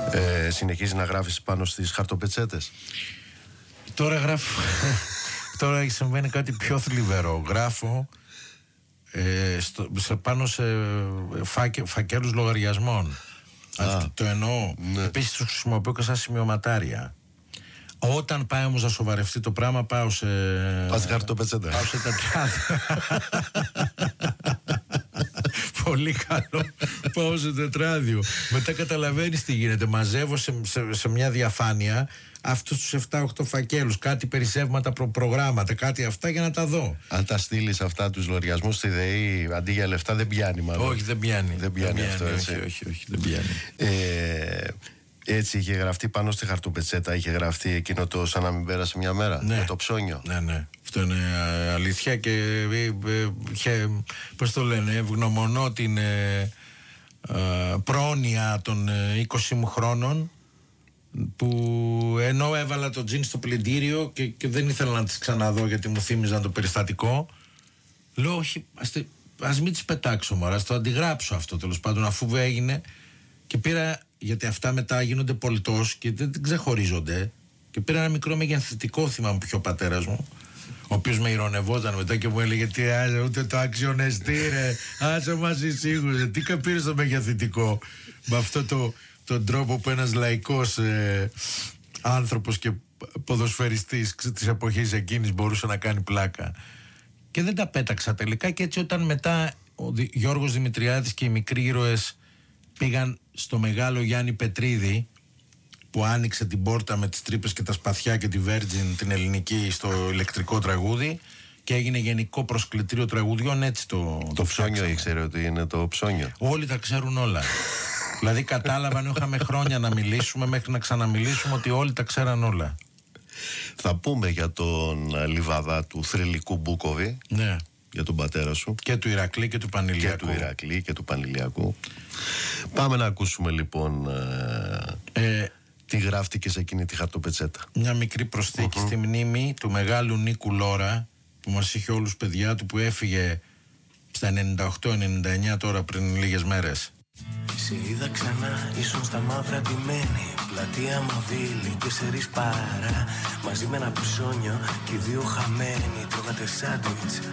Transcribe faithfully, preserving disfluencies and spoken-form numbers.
Ε, συνεχίζει να γράφεις πάνω στις χαρτοπετσέτες? Τώρα γράφω. Τώρα έχει συμβαίνει κάτι πιο θλιβερό. Γράφω ε, στο, σε, πάνω σε φάκε, φακέλους λογαριασμών. Αυτό το εννοώ. Ναι. Επίσης τους χρησιμοποιώ και σαν σημειωματάρια. Όταν πάει όμως να σοβαρευτεί το πράγμα, πάω σε. Πας χαρτοπετσέτα. Πάω σε τετράδιο. Πολύ καλό. Πάω σε τετράδιο. Μετά καταλαβαίνεις τι γίνεται. Μαζεύω σε, σε, σε μια διαφάνεια αυτούς τους επτά οκτώ φακέλους. Κάτι περισσεύματα προ, προγράμματα, κάτι αυτά για να τα δω. Αν τα στείλεις αυτά τους λογαριασμούς στη ΔΕΗ αντί για λεφτά, δεν πιάνει μάλλον. Όχι, δεν πιάνει. Δεν πιάνει, δεν αυτό, πιάνει έτσι. Όχι, όχι, όχι, δεν πιάνει. Ε, έτσι είχε γραφτεί πάνω στη χαρτοπετσέτα, είχε γραφτεί εκείνο το σαν να μην πέρασε μια μέρα. Ναι. Με το ψώνιο. Ναι, ναι. Αυτό είναι αλήθεια και, και πώς το λένε, ευγνωμονώ την ε, ε, πρόνοια των είκοσι μου χρόνων, που ενώ έβαλα το τζιν στο πλυντήριο και, και δεν ήθελα να τις ξαναδώ γιατί μου θύμιζαν το περιστατικό, λέω όχι, ας, ας μην τις πετάξω μωρά, ας το αντιγράψω αυτό τέλος πάντων, αφού έγινε. Και πήρα, γιατί αυτά μετά γίνονται πολιτός και δεν, δεν ξεχωρίζονται, και πήρα ένα μικρό μεγενθητικό, θυμάμαι πιο ο πατέρας μου, ο οποίος με ηρωνευόταν μετά και μου έλεγε τι άσε, ούτε το αξιονεστή ρε, άσε μας εισήγουσε, τι πήρες το μεγενθητικό. Με αυτό το, τον τρόπο που ένας λαϊκός ε, άνθρωπος και ποδοσφαιριστής της εποχής εκείνης μπορούσε να κάνει πλάκα. Και δεν τα πέταξα τελικά, και έτσι όταν μετά ο Δη, Γιώργος Δημητριάδης και οι μικροί ήρωες πήγαν στο μεγάλο Γιάννη Πετρίδη, που άνοιξε την πόρτα με τις τρύπες και τα σπαθιά και τη Virgin την ελληνική στο ηλεκτρικό τραγούδι, και έγινε γενικό προσκλητήριο τραγουδιών, έτσι το Το, το ψώνιο ήξερε ότι είναι το ψώνιο. Όλοι τα ξέρουν όλα. Δηλαδή κατάλαβαν, είχαμε χρόνια να μιλήσουμε μέχρι να ξαναμιλήσουμε, ότι όλοι τα ξέραν όλα. Θα πούμε για τον Λιβαδά του θρυλικού Μπούκοβι. Ναι. Για τον πατέρα σου. Και του Ηρακλή και του Πανηλιακού. Και του Ηρακλή και του Πανηλιακού. Πάμε να ακούσουμε λοιπόν ε, ε, τι γράφτηκε σε εκείνη τη χαρτοπετσέτα. Μια μικρή προσθήκη uh-huh. στη μνήμη του μεγάλου Νίκου Λόρα, που μας είχε όλους παιδιά του, που έφυγε στα ενενήντα οκτώ ενενήντα εννιά τώρα πριν λίγες μέρες. Σε είδα ξανά, ήσουν στα μαύρα ντυμένη, πλατεία Μαβίλη, τέσσερις παρά, μαζί με ένα ψώνιο και οι δύο χαμένοι, τρώγατε σάντουιτς